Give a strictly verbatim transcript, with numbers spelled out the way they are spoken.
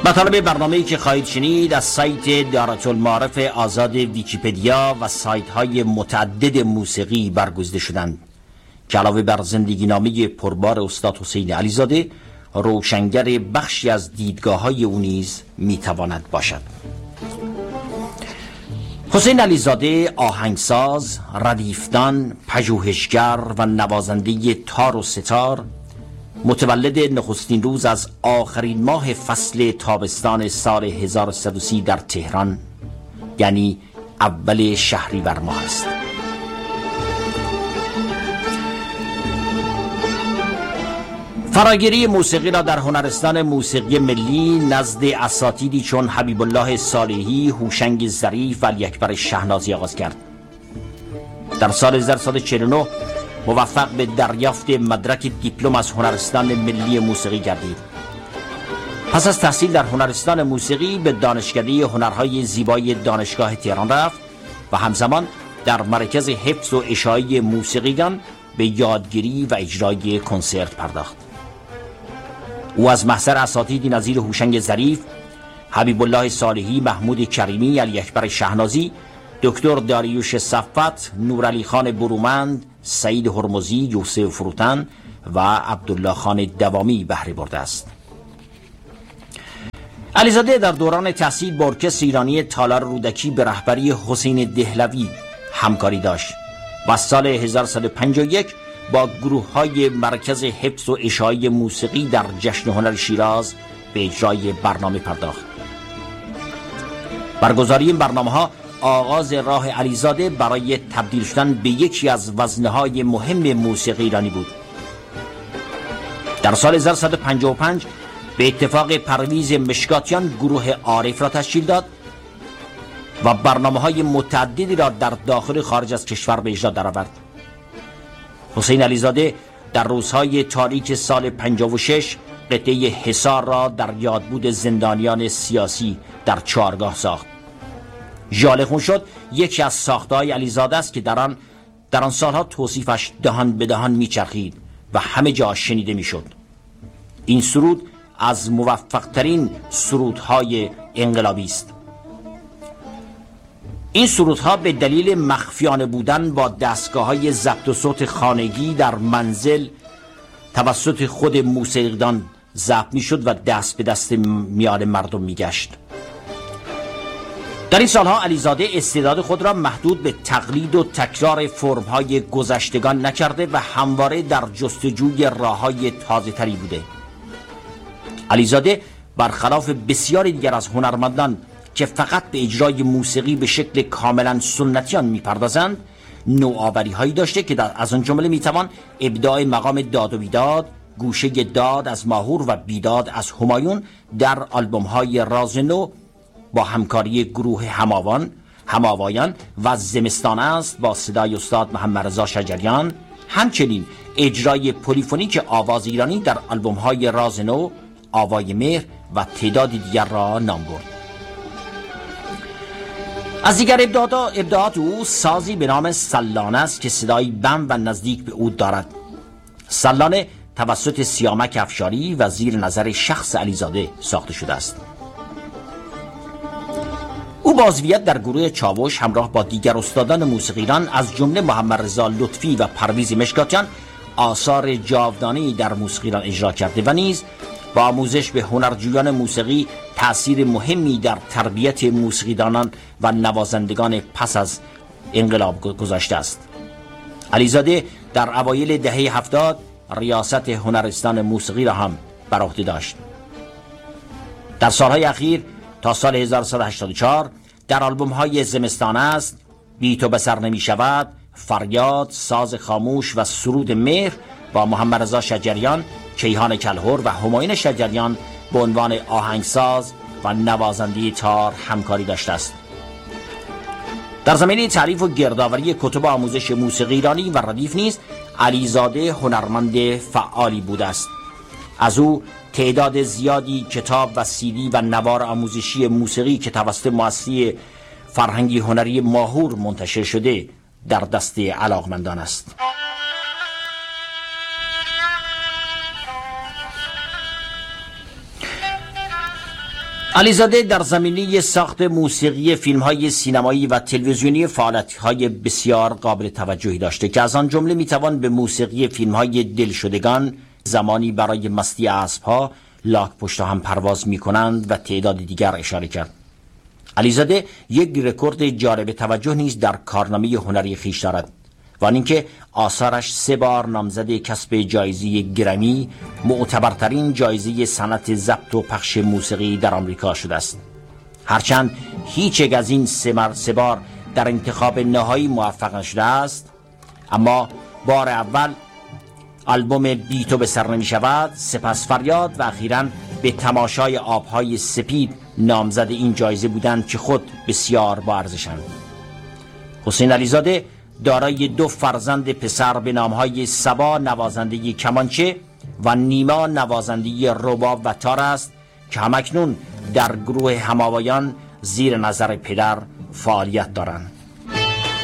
مطالب برنامه‌ای که خواهید شنید از سایت دارالمعارف آزاد ویکی‌پدیا و سایت‌های متعدد موسیقی برگزیده شدند که علاوه بر زندگی نامه پربار استاد حسین علیزاده روشنگر بخشی از دیدگاه‌های او نیز می‌تواند باشد. حسین علیزاده آهنگساز، ردیفدان، پژوهشگر و نوازنده تار و ستار، متولد نخستین روز از آخرین ماه فصل تابستان سال هزار و سیصد و سی در تهران، یعنی اول شهریور ماه است. فراگیری موسیقی را در هنرستان موسیقی ملی نزد اساتیدی چون حبیب الله صالحی، هوشنگ ظریف و علی اکبر شهنازی آغاز کرد. در سال هزار و سیصد و چهل و نه موفق به دریافت مدرک دیپلم از هنرستان ملی موسیقی گردید. پس از تحصیل در هنرستان موسیقی به دانشکده هنرهای زیبای دانشگاه تهران رفت و همزمان در مرکز حفظ و اشاعه موسیقیگان به یادگیری و اجرای کنسرت پرداخت. او از محضر اساتیدی نظیر هوشنگ ظریف، حبیب الله صالحی، محمود کریمی، علی اکبر شهنازی، دکتر داریوش صفت، نورعلی خان برومند، سعید هرمزی، یوسف فروتن و عبدالله خان دوامی بهره برده است. علیزاده در دوران تحصیل با ارکستر ایرانی تالار رودکی به رهبری حسین دهلوی همکاری داشت و سال هزار و سیصد و پنجاه و یک با گروه‌های مرکز حفظ و اشاعه موسیقی در جشن هنر شیراز به اجرای برنامه پرداخت. برگزاری این برنامه‌ها آغاز راه علیزاده برای تبدیل شدن به یکی از وزنه‌های مهم موسیقی ایرانی بود. در سال هزار و سیصد و پنجاه و پنج به اتفاق پرویز مشکاتیان گروه عارف را تشکیل داد و برنامه‌های متعددی را در داخل و خارج از کشور به اجرا درآورد. حسین علیزاده در روزهای تاریک سال پنجاه و شش قطعه حصار را در یادبود زندانیان سیاسی در چهارگاه ساخت. ژاله خون شد یکی از ساخته‌های علیزاده است که در آن در آن سالها توصیفش دهان به دهان میچرخید و همه جا شنیده میشد. این سرود از موفق‌ترین سرودهای انقلابی است. این سرودها به دلیل مخفیانه بودن با دستگاه‌های ضبط و صوت خانگی در منزل توسط خود موسیقیدان ضبط میشد و دست به دست میان مردم میگشت. در این سالها علیزاده استعداد خود را محدود به تقلید و تکرار فرم‌های گذشتگان نکرده و همواره در جستجوی راه‌های تازه‌تری بوده. علیزاده برخلاف بسیاری دیگر از هنرمندان که فقط به اجرای موسیقی به شکل کاملا سنتیان میپردازند، نوآوری‌هایی داشته که از آن جمله میتوان ابداع مقام داد و بیداد، گوشه داد از ماهور و بیداد از همایون در آلبوم‌های راز نو با همکاری گروه هماوان، هماوایان و زمستان است با صدای استاد محمد رضا شجریان، همچنین اجرای پلیفونیک آواز ایرانی در آلبوم‌های راز نو، آوای مهر و تعدادی دیگر را نام برد. از دیگر ابداعات او سازی به نام سلانه است که صدایی بم و نزدیک به عود دارد. سلانه توسط سیامک افشاری و زیر نظر شخص علیزاده ساخته شده است. او با عضویت در گروه چاوش همراه با دیگر استادان موسیقی ایران از جمله محمد رضا لطفی و پرویز مشکاتیان آثار جاودانه‌ای در موسیقی ایران اجرا کرده و نیز با آموزش به هنرجویان موسیقی تأثیر مهمی در تربیت موسیقیدانان و نوازندگان پس از انقلاب گذاشته است. علیزاده در اوایل دهه هفتاد ریاست هنرستان موسیقی را هم بر عهده داشت. در سالهای اخیر تا سال هزار و سیصد و هشتاد و چهار در آلبوم‌های زمستان است، بی تو بسر نمی شود، فریاد، ساز خاموش و سرود مهر با محمد رضا شجریان، کیهان کلهر و همایون شجریان به عنوان آهنگساز و نوازنده تار همکاری داشته است. در زمینه تعریف و گردآوری کتب آموزش موسیقی ایرانی و ردیف نیز علیزاده هنرمند فعالی بوده است. از او تعداد زیادی کتاب و سیدی و نوار آموزشی موسیقی که توسط مؤسسه فرهنگی هنری ماهور منتشر شده در دست علاقمندان است. علیزاده در زمینه ساخت موسیقی فیلم‌های سینمایی و تلویزیونی فعالیت‌های بسیار قابل توجهی داشته که از آن جمله می‌توان به موسیقی فیلم‌های دلشدگان، زمانی برای مستی اسب‌ها، لاک پشت هم پرواز می‌کنند و تعداد دیگر اشاره کرد. علیزاده یک رکورد جالب توجه نیز در کارنامه هنری خویش دارد و آن اینکه آثارش سه بار نامزد کسب جایزه گرمی، معتبرترین جایزه صنعت ضبط و پخش موسیقی در آمریکا شده است. هرچند هیچ یک از این سه مر سه بار در انتخاب نهایی موفق نشده است، اما بار اول آلبوم بی تو به سر نمی شود، سپس فریاد و اخیراً به تماشای آبهای سپید نامزد این جایزه بودند که خود بسیار با ارزشند. حسین علیزاده دارای دو فرزند پسر به نامهای صبا نوازنده کمانچه و نیما نوازنده رباب و تار است که همکنون در گروه هماوایان زیر نظر پدر فعالیت دارند.